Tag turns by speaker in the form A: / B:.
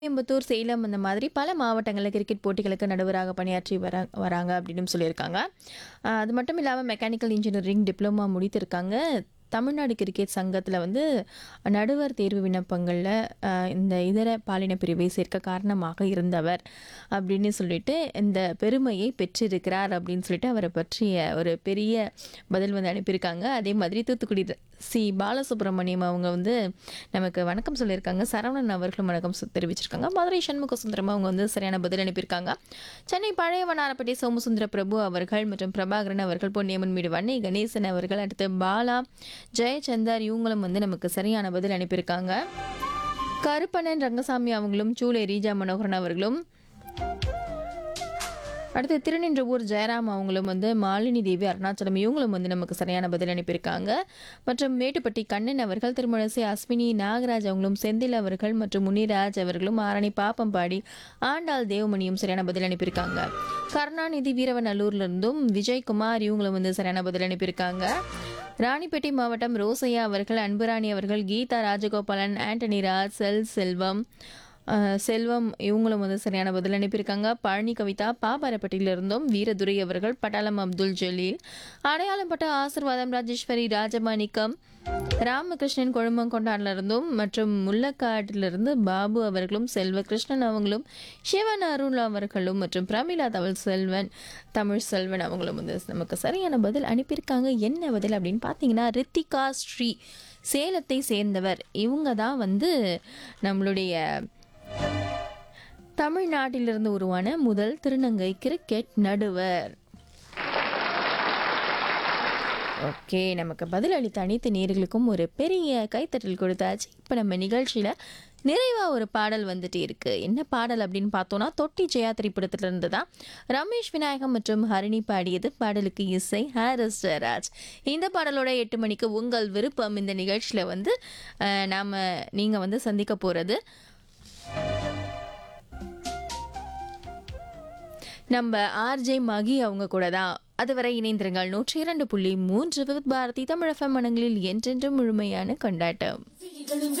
A: கோயம்புத்தூர், சேலம் அந்த மாதிரி பல மாவட்டங்கள்ல கிரிக்கெட் போட்டிகளுக்கு நடுவராக பணியாற்றி வராங்க அப்படின்னு சொல்லியிருக்காங்க. அது மட்டும் இல்லாம mechanical engineering diploma முடித்திருக்காங்க. Tamil Nadu cricket சங்கத்தில வந்து நடுவர் தேர்வு விண்ணப்பங்கள்ல இந்த இதர பாலின பிரிவை சேர்க்க காரணமாக இருந்தவர் அப்படின்னு சொல்லிட்டு இந்த பெருமையை பெற்றிருக்கிறார் அப்படின்னு சொல்லிட்டு அவரை பற்றிய ஒரு பெரிய பதில் வந்து அனுப்பியிருக்காங்க. அதே மாதிரி தூத்துக்குடி பாலசுப்ரமணியம் அவங்க வந்து நமக்கு வணக்கம் சொல்லியிருக்காங்க. சரவணன் அவர்களும் வணக்கம் தெரிவிச்சிருக்காங்க. மதுரை சண்முக சுந்தரம் அவங்க வந்து சரியான பதில் அனுப்பியிருக்காங்க. சென்னை பழைய வண்ணாரப்பேட்டை சோமசுந்தர பிரபு அவர்கள் மற்றும் பிரபாகரன் அவர்கள், பொன்னியம்மன் மீடு வன்னை கணேசன் அவர்கள், அடுத்து பாலா ஜெயச்சந்தர் இவங்களும் வந்து நமக்கு சரியான பதில் அனுப்பியிருக்காங்க. கருப்பண்ணன் ரங்கசாமி அவங்களும், சூளை ரீஜா மனோகரன் அவர்களும், அடுத்து திருநின்றவூர் ஜெயராம் அவங்களும் வந்து மாலினி தேவி அருணாச்சலம் இவங்களும் வந்து நமக்கு சரியான பதில் அனுப்பியிருக்காங்க. மற்றும் மேட்டுப்பட்டி கண்ணன் அவர்கள், திருமணசி அஸ்வினி நாகராஜ் அவங்களும், செந்தில் அவர்கள் மற்றும் முனிராஜ் அவர்களும், ஆரணி பாப்பம்பாடி ஆண்டாள் தேவமணியும் சரியான பதில் அனுப்பியிருக்காங்க. கருணாநிதி வீரவநல்லூர்ல இருந்தும் விஜயகுமார் இவங்களும் வந்து சரியான பதில் அனுப்பியிருக்காங்க. ராணிப்பேட்டை மாவட்டம் ரோசையா அவர்கள், அன்புராணி அவர்கள், கீதா ராஜகோபாலன், ஆண்டனி ராஜ், செல்வம் இவங்களும் வந்து சரியான பதில் அனுப்பியிருக்காங்க. பழனி கவிதா பாப்பாரப்பட்டியிலிருந்தும், வீரதுரை அவர்கள், பட்டாளம் அப்துல் ஜலீல், அடையாளம்பட்ட ஆசிர்வாதம் ராஜேஸ்வரி ராஜமாணிக்கம், ராமகிருஷ்ணன் கொழும்பங்கொண்டான்ல இருந்தும் மற்றும் முள்ளக்காட்டிலிருந்து பாபு அவர்களும், செல்வகிருஷ்ணன் அவங்களும், சிவன் அருள் அவர்களும் மற்றும் பிரமிளா தமிழ் செல்வன் அவங்களும் வந்து நமக்கு சரியான பதில் அனுப்பியிருக்காங்க. என்ன பதில் அப்படின்னு பார்த்தீங்கன்னா, ரித்திகா ஸ்ரீ சேலத்தை சேர்ந்தவர். இவங்க தான் வந்து நம்மளுடைய தமிழ்நாட்டிலிருந்து உருவான முதல் திருநங்கை கிரிக்கெட் நடுவர். ஓகே, நமக்கு பதில் அளித்த அனைத்து நேயர்களுக்கும் ஒரு பெரிய கைத்தட்டல் கொடுத்தாச்சு. இப்போ நம்ம நிகழ்ச்சியில் நிறைவாக ஒரு பாடல் வந்துட்டு இருக்கு. என்ன பாடல் அப்படின்னு பார்த்தோன்னா, தொட்டி ஜெயா திரைப்படத்திலிருந்து தான் ரமேஷ் விநாயகம் மற்றும் ஹரிணி பாடியது. பாடலுக்கு இசை ஹாரிஸ் ஜெயராஜ். இந்த பாடலோட 8 மணிக்கு உங்கள் விருப்பம் இந்த நிகழ்ச்சியில் வந்து நீங்கள் வந்து சந்திக்க போகிறது நம்ம ஆர்ஜே மகி அவங்க கூட தான். அதுவரை இணைந்திருங்கள். 102.3 வித் பாரதி தமிழ் FM மனங்களில் என்றென்றும் முழுமையான கொண்டாட்டம்.